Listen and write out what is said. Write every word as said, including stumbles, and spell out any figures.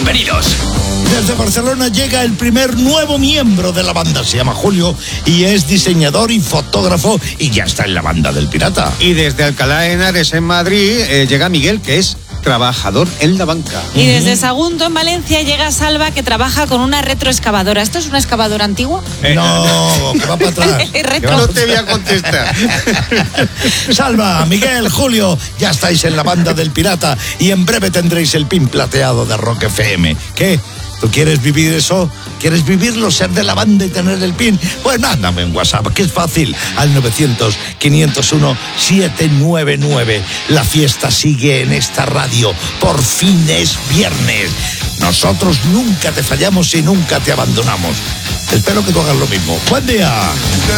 Bienvenidos. Desde Barcelona llega el primer nuevo miembro de la banda. Se llama Julio y es diseñador y fotógrafo y ya está en la banda del Pirata. Y desde Alcalá de Henares, en Madrid, eh, llega Miguel, que es trabajador en la banca. Y desde Sagunto, en Valencia, llega Salva, que trabaja con una retroexcavadora. ¿Esto es una excavadora antigua? Eh, no, que va para atrás. Retro. No te voy a contestar. Salva, Miguel, Julio, ya estáis en la banda del Pirata y en breve tendréis el pin plateado de Rock F M. ¿Qué? ¿Tú quieres vivir eso? ¿Quieres vivirlo, ser de la banda y tener el pin? Pues mándame un WhatsApp, que es fácil, al novecientos, quinientos uno, setecientos noventa y nueve. La fiesta sigue en esta radio. Por fin es viernes. Nosotros nunca te fallamos y nunca te abandonamos. Espero que tú hagas lo mismo. ¡Buen día!